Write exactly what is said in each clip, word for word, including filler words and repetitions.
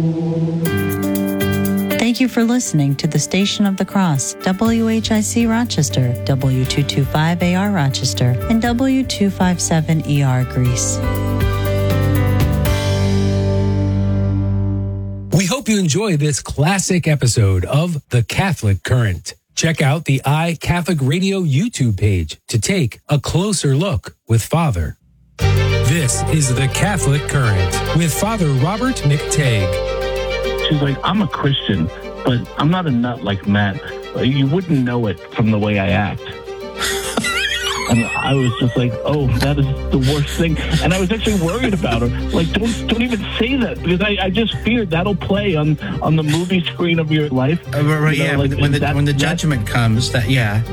Thank you for listening to the Station of the Cross, W H I C Rochester, W two twenty-five A R Rochester, and W two fifty-seven E R Greece. We hope you enjoy this classic episode of The Catholic Current. Check out the iCatholic Radio YouTube page to take a closer look with Father. This is The Catholic Current with Father Robert McTague. She's like, I'm a Christian, but I'm not a nut like Matt. You wouldn't know it from the way I act. And I was just like, oh, that is the worst thing. And I was actually worried about her. Like, don't don't even say that, because I, I just feared that'll play on, on the movie screen of your life. Uh, right, you know, yeah, like, when, the, that, when the judgment that, comes, that yeah.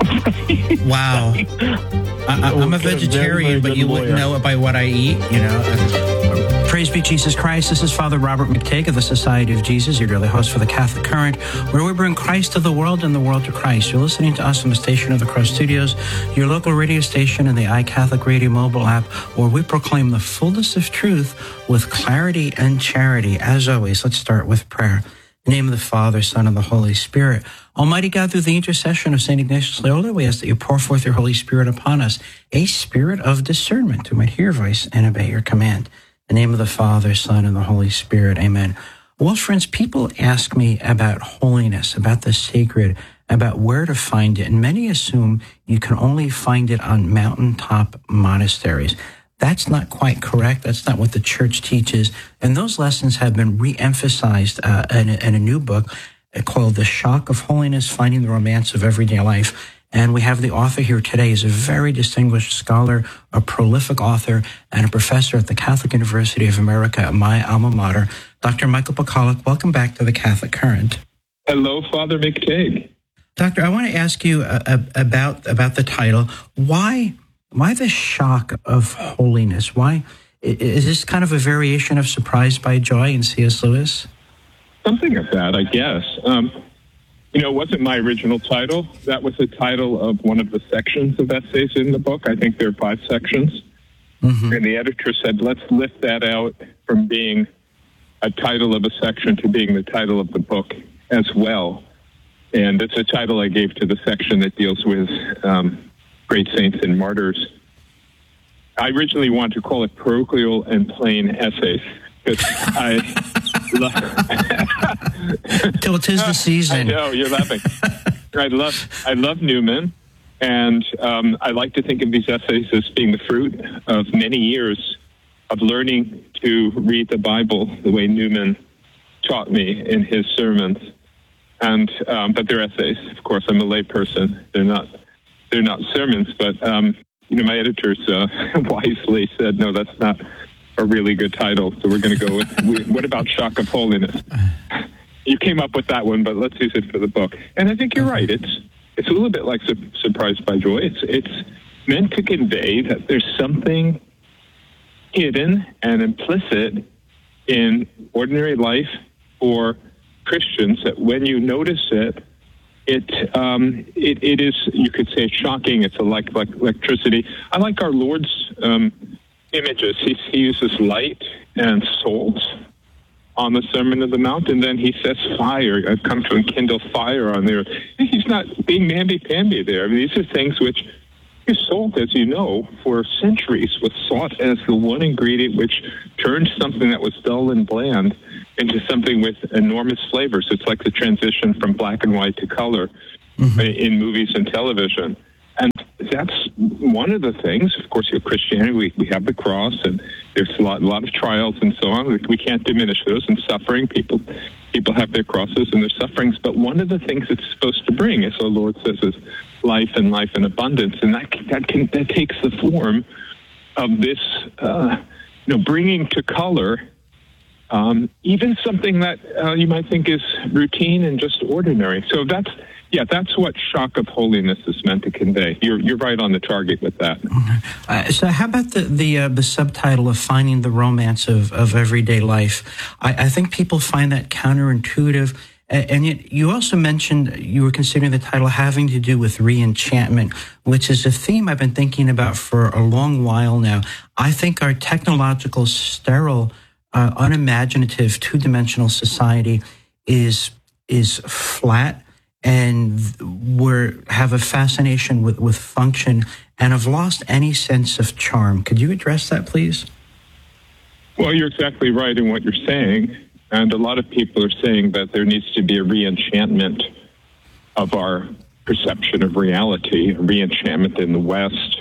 Wow. I, I'm a vegetarian, very, very but you lawyer. Wouldn't know it by what I eat, you know. Praise be Jesus Christ. This is Father Robert McTague of the Society of Jesus, your daily host for the Catholic Current, where we bring Christ to the world and the world to Christ. You're listening to us on the Station of the Cross Studios, your local radio station, and the iCatholic Radio mobile app, where we proclaim the fullness of truth with clarity and charity. As always, let's start with prayer. In the name of the Father, Son, and the Holy Spirit. Almighty God, through the intercession of Saint Ignatius Loyola, we ask that you pour forth your Holy Spirit upon us, a spirit of discernment, who might hear your voice and obey your command. In the name of the Father, Son, and the Holy Spirit. Amen. Well, friends, people ask me about holiness, about the sacred, about where to find it, and many assume you can only find it on mountaintop monasteries. That's not quite correct. That's not what the Church teaches. And those lessons have been re-emphasized uh, in, a, in a new book called The Shock of Holiness, Finding the Romance of Everyday Life. And we have the author here today. He's a very distinguished scholar, a prolific author, and a professor at the Catholic University of America, my alma mater, Doctor Michael Pacolic. Welcome back to the Catholic Current. Hello, Father McTague. Doctor, I want to ask you uh, about about the title. Why, why the shock of holiness? Why is this kind of a variation of Surprised by Joy in C S Lewis? Something of that, I guess. Um, You know, it wasn't my original title. That was the title of one of the sections of essays in the book. I think there are five sections. Mm-hmm. And the editor said, let's lift that out from being a title of a section to being the title of the book as well. And it's a title I gave to the section that deals with um, great saints and martyrs. I originally wanted to call it Parochial and Plain Essays, because I... Till 'tis the season. I know, you're laughing. I love, I love Newman, and um, I like to think of these essays as being the fruit of many years of learning to read the Bible the way Newman taught me in his sermons. And um, but they're essays. Of course, I'm a lay person. They're not, they're not sermons. But um, you know, my editors uh, wisely said, no, that's not a really good title, so we're going to go with, we, what about Shock of Holiness? You came up with that one, but let's use it for the book. And I think you're right. It's it's a little bit like su- Surprised by Joy. It's, it's meant to convey that there's something hidden and implicit in ordinary life for Christians that when you notice it, it um, it, it is, you could say, shocking. It's a like, like electricity. I like our Lord's um, images. He, he uses light and salt on the Sermon on the Mount, and then he sets fire. I've come to enkindle fire on there. He's not being namby-pamby there. I mean, these are things which salt, as you know, for centuries was sought as the one ingredient which turned something that was dull and bland into something with enormous flavors. It's like the transition from black and white to color mm-hmm. in movies and television. And that's one of the things. Of course, in Christianity, we, we have the cross, and there's a lot, a lot of trials and so on. We, we can't diminish those. And suffering, people people have their crosses and their sufferings. But one of the things it's supposed to bring, as the Lord says, is life and life in abundance. And that that, can, that takes the form of this, uh, you know, bringing to color um, even something that uh, you might think is routine and just ordinary. So that's Yeah, that's what Shock of Holiness is meant to convey. You're you're right on the target with that. Uh, so how about the the, uh, the subtitle of Finding the Romance of, of Everyday Life? I, I think people find that counterintuitive. And yet you also mentioned you were considering the title having to do with re-enchantment, which is a theme I've been thinking about for a long while now. I think our technological, sterile uh, unimaginative, two-dimensional society is is flat, and we have a fascination with, with function and have lost any sense of charm. Could you address that, please? Well, you're exactly right in what you're saying. And a lot of people are saying that there needs to be a re-enchantment of our perception of reality, a re-enchantment in the West.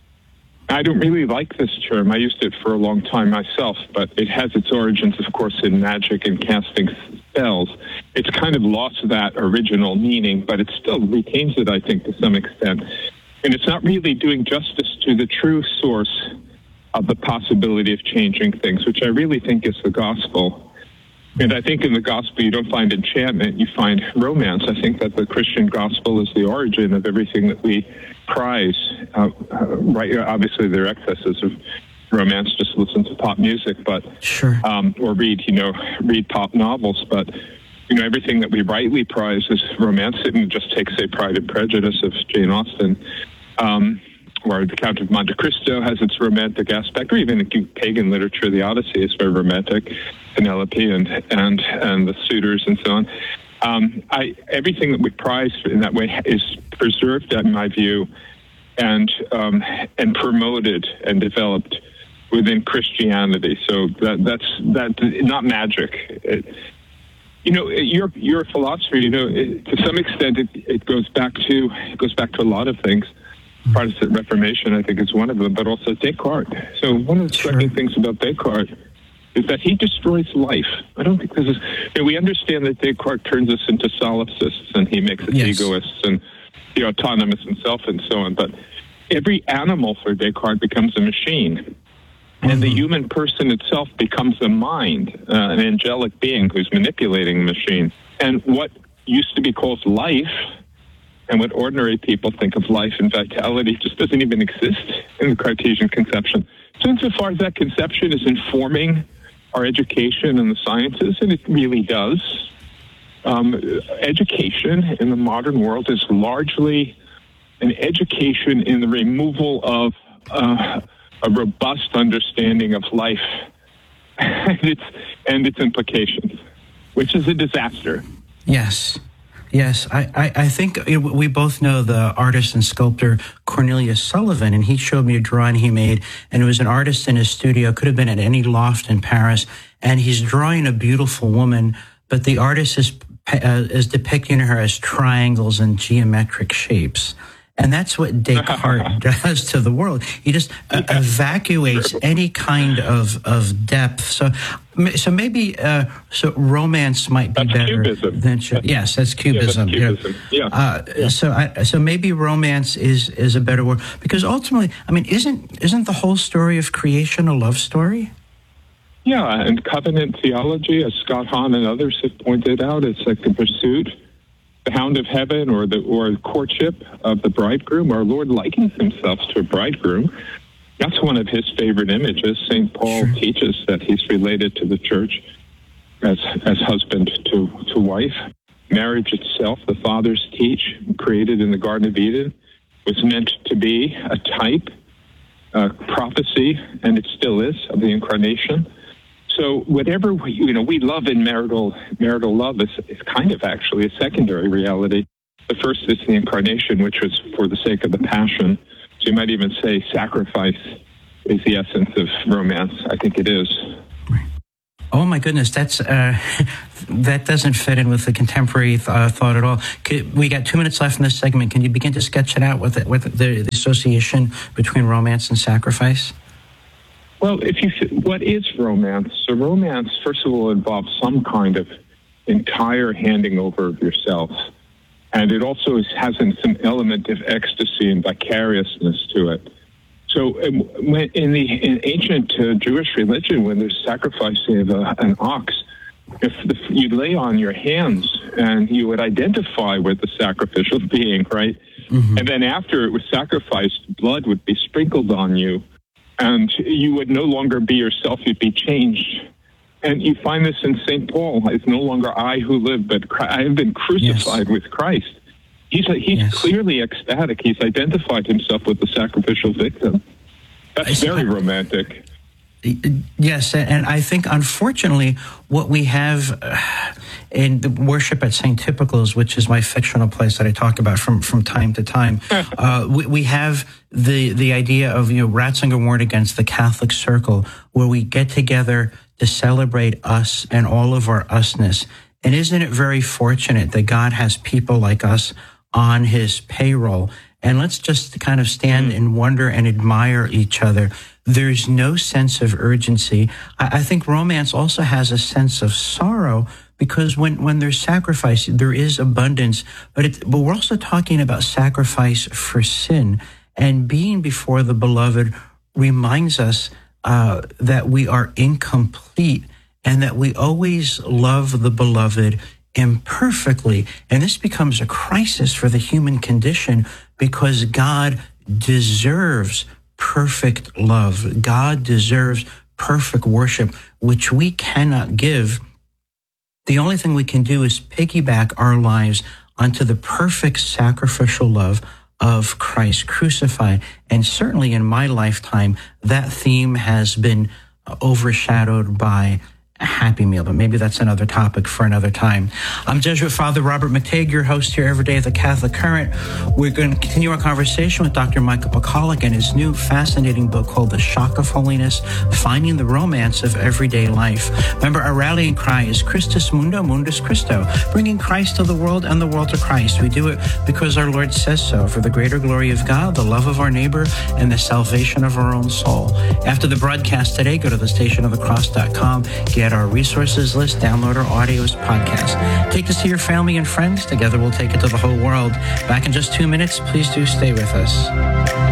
I don't really like this term. I used it for a long time myself, but it has its origins, of course, in magic and casting spells. It's kind of lost that original meaning, but it still retains it, I think, to some extent. And it's not really doing justice to the true source of the possibility of changing things, which I really think is the gospel. And I think in the gospel you don't find enchantment, you find romance. I think that the Christian gospel is the origin of everything that we prize. Uh, uh, right, obviously there are excesses of romance, just listen to pop music, but sure. um, or read, you know, read pop novels. But you know, everything that we rightly prize is romance. And just take, say, Pride and Prejudice of Jane Austen. Um, or The Count of Monte Cristo has its romantic aspect, or even in pagan literature, the Odyssey is very romantic, Penelope and and and the suitors and so on. Um, I, everything that we prize in that way is preserved, in my view, and um, and promoted and developed within Christianity. So that that's that not magic. It, you know, your your philosophy, you know, it, to some extent, it, it goes back to it goes back to a lot of things. Protestant Reformation, I think, is one of them, but also Descartes. So one of the Sure. striking things about Descartes is that he destroys life. I don't think this is... You know, we understand that Descartes turns us into solipsists, and he makes us Yes. egoists and the autonomous and self and so on. But every animal for Descartes becomes a machine. And the human person itself becomes a mind, uh, an angelic being who's manipulating the machine. And what used to be called life... and what ordinary people think of life and vitality just doesn't even exist in the Cartesian conception. So insofar as that conception is informing our education and the sciences, and it really does, um, education in the modern world is largely an education in the removal of uh, a robust understanding of life and its, and its implications, which is a disaster. Yes. Yes, I, I, I think we both know the artist and sculptor Cornelius Sullivan, and he showed me a drawing he made, and it was an artist in his studio, could have been at any loft in Paris, and he's drawing a beautiful woman, but the artist is, uh, is depicting her as triangles and geometric shapes. And that's what Descartes does to the world. He just uh, evacuates any kind of, of depth. So, so maybe uh, so romance might be that's better cubism. than yes, that's cubism. Yeah, that's cubism. Yeah. Uh, yeah. So, I, so maybe romance is is a better word, because ultimately, I mean, isn't isn't the whole story of creation a love story? Yeah, and covenant theology, as Scott Hahn and others have pointed out, it's like the pursuit. The hound of heaven, or the or the courtship of the bridegroom. Our Lord likens himself to a bridegroom. That's one of his favorite images. Saint Paul sure. teaches that he's related to the church as as husband to, to wife. Marriage itself, the fathers teach, created in the Garden of Eden, was meant to be a type, a prophecy, and it still is, of the incarnation. So whatever we, you know, we love in marital marital love is, is kind of actually a secondary reality. The first is the incarnation, which was for the sake of the passion. So you might even say sacrifice is the essence of romance. I think it is. Oh my goodness, that's uh, that doesn't fit in with the contemporary th- uh, thought at all. Could, we got two minutes left in this segment. Can you begin to sketch it out with it, with the, the association between romance and sacrifice? Well, if you what is romance? So romance, first of all, involves some kind of entire handing over of yourself, and it also is, has some element of ecstasy and vicariousness to it. So in the in ancient uh, Jewish religion, when there's sacrificing of a, an ox, if the, you lay on your hands and you would identify with the sacrificial being, right? Mm-hmm. And then after it was sacrificed, blood would be sprinkled on you. And you would no longer be yourself, you'd be changed. And you find this in Saint Paul. It's no longer I who live, but I have been crucified yes. with Christ. He's he's yes. clearly ecstatic. He's identified himself with the sacrificial victim. That's very romantic. Yes, and I think, unfortunately, what we have in the worship at Saint Typical's, which is my fictional place that I talk about from, from time to time, uh, we, we have the the idea of, you know, Ratzinger warned against the Catholic circle, where we get together to celebrate us and all of our usness. And isn't it very fortunate that God has people like us on his payroll? And let's just kind of stand mm. and wonder and admire each other. There's no sense of urgency. I, I think romance also has a sense of sorrow, because when, when there's sacrifice, there is abundance. But, it, but we're also talking about sacrifice for sin. And being before the beloved reminds us uh, that we are incomplete and that we always love the beloved imperfectly. And this becomes a crisis for the human condition, because God deserves perfect love. God deserves perfect worship, which we cannot give. The only thing we can do is piggyback our lives onto the perfect sacrificial love of Christ crucified. And certainly in my lifetime, that theme has been overshadowed by a Happy Meal, but maybe that's another topic for another time. I'm Jesuit Father Robert McTeigue, your host here every day at the Catholic Current. We're going to continue our conversation with Doctor Michael Pacolic and his new fascinating book called The Shock of Holiness, Finding the Romance of Everyday Life. Remember, our rallying cry is Christus Mundo, Mundus Christo, bringing Christ to the world and the world to Christ. We do it because our Lord says so, for the greater glory of God, the love of our neighbor, and the salvation of our own soul. After the broadcast today, go to the station of the cross dot com, get our resources list, download our audios, podcast. Take this to your family and friends. Together we'll take it to the whole world. Back in just two minutes. Please do stay with us.